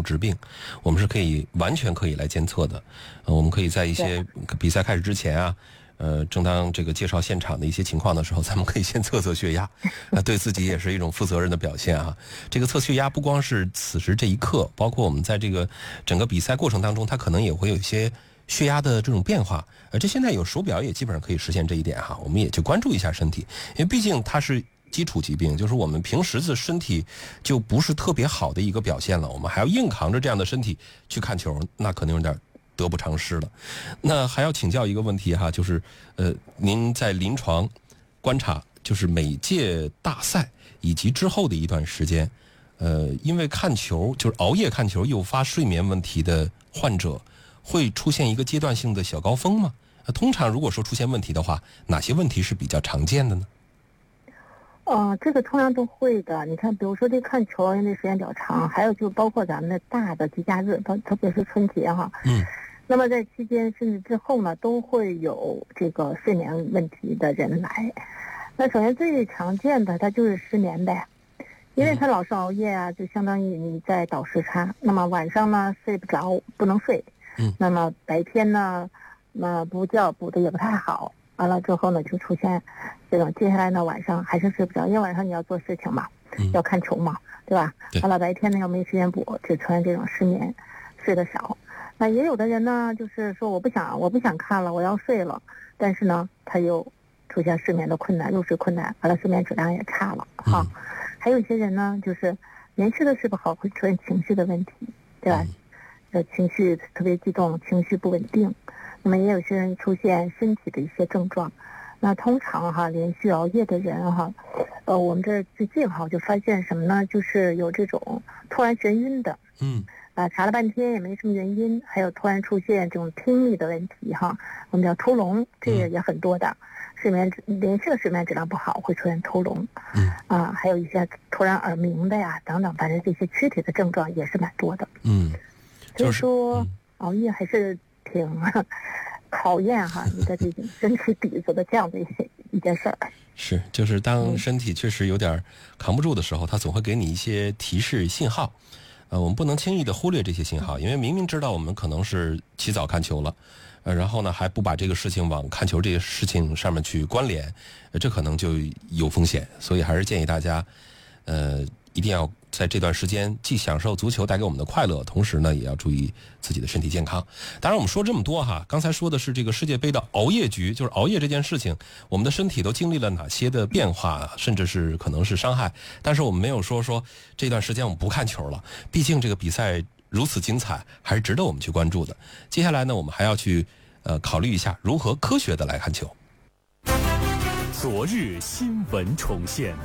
致病，我们是完全可以来监测的。我们可以在一些比赛开始之前啊，正当这个介绍现场的一些情况的时候，咱们可以先测测血压，对自己也是一种负责任的表现啊。这个测血压不光是此时这一刻，包括我们在这个整个比赛过程当中，它可能也会有一些血压的这种变化。这现在有手表也基本上可以实现这一点哈，我们也去关注一下身体，因为毕竟它是基础疾病，就是我们平时的身体就不是特别好的一个表现了，我们还要硬扛着这样的身体去看球，那可能有点得不偿失了。那还要请教一个问题哈，就是您在临床观察，就是每届大赛以及之后的一段时间，因为看球就是熬夜看球诱发睡眠问题的患者，会出现一个阶段性的小高峰吗？通常如果说出现问题的话，哪些问题是比较常见的呢？ 这个通常都会的。你看，比如说这看球因为时间比较长，还有就包括咱们的大的节假日，特别是春节哈。那么在期间甚至之后呢，都会有这个睡眠问题的人来。那首先最常见的，它就是失眠呗，因为他老是熬夜啊，就相当于你在倒时差。那么晚上呢睡不着，不能睡。那么白天呢，补觉补的也不太好。完了之后呢，就出现这种接下来呢晚上还是睡不着，因为晚上你要做事情嘛，要看球嘛，对吧？完了白天呢又没时间补，就出现这种失眠，睡得少。那也有的人呢，就是说我不想看了，我要睡了，但是呢他又出现失眠的困难，入睡困难，完了睡眠质量也差了哈。还有一些人呢，就是连吃都睡不好，会出现情绪的问题，对吧？情绪特别激动，情绪不稳定。那么也有些人出现身体的一些症状。那通常哈，连续熬夜的人哈，我们这最近哈就发现什么呢？就是有这种突然眩晕的，查了半天也没什么原因，还有突然出现这种听力的问题哈，我们叫偷聋，这个也很多的。连续的睡眠质量不好会出现偷聋，还有一些突然耳鸣的呀等等，反正这些躯体的症状也是蛮多的。所以说熬夜还是挺考验哈你的这种身体底子的这样的一件事儿。 是，就是当身体确实有点扛不住的时候，它总会给你一些提示信号。我们不能轻易的忽略这些信号，因为明明知道我们可能是起早看球了，然后呢还不把这个事情往看球这些事情上面去关联，这可能就有风险。所以还是建议大家，一定要在这段时间既享受足球带给我们的快乐，同时呢也要注意自己的身体健康。当然我们说这么多哈，刚才说的是这个世界杯的熬夜局，就是熬夜这件事情，我们的身体都经历了哪些的变化，甚至是可能是伤害。但是我们没有说这段时间我们不看球了，毕竟这个比赛如此精彩，还是值得我们去关注的。接下来呢，我们还要去考虑一下如何科学的来看球。 昨日新闻重现，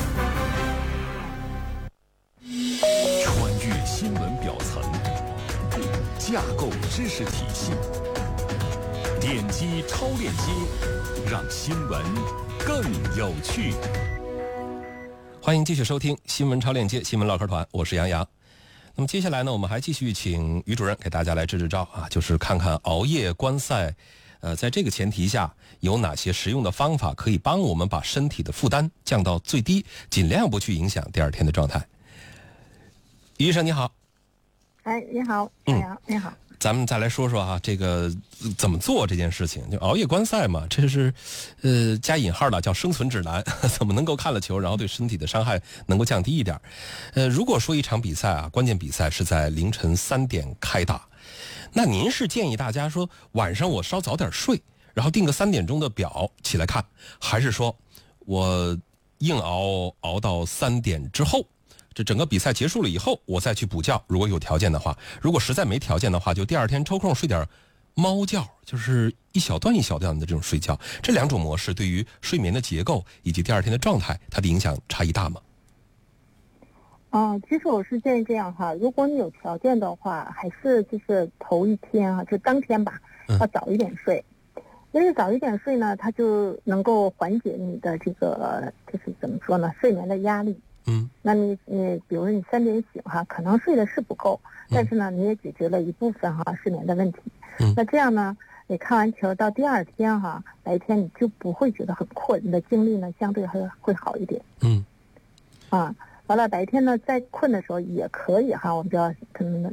穿越新闻表层，架构知识体系，点击超链接，让新闻更有趣。 欢迎继续收听新闻超链接新闻唠嗑团，我是杨洋。那么接下来呢，我们还继续请于主任给大家来支招啊，就是看看熬夜观赛，在这个前提下有哪些实用的方法可以帮我们把身体的负担降到最低，尽量不去影响第二天的状态。于医生你好。 你好，你好。 咱们再来说说啊，这个怎么做这件事情？就熬夜观赛嘛，这是加引号的叫生存指南，怎么能够看了球，然后对身体的伤害能够降低一点？如果说一场比赛啊，关键比赛是在凌晨3点开打，那您是建议大家说晚上我稍早点睡，然后定个3点钟的表起来看，还是说我硬熬到3点之后？这整个比赛结束了以后，我再去补觉，如果有条件的话；如果实在没条件的话，就第二天抽空睡点猫觉，就是一小段一小段的这种睡觉。这两种模式对于睡眠的结构以及第二天的状态，它的影响差异大吗？ 其实我是建议这样哈，如果你有条件的话，还是就是头一天啊，就当天吧，要早一点睡。因为早一点睡呢，它就能够缓解你的这个就是怎么说呢，睡眠的压力。那你比如说你3点醒哈，可能睡的是不够，但是呢你也解决了一部分哈失眠的问题。那这样呢，你看完球到第二天哈，白天你就不会觉得很困，你的精力呢相对会好一点。完了白天呢再困的时候也可以哈，我们就要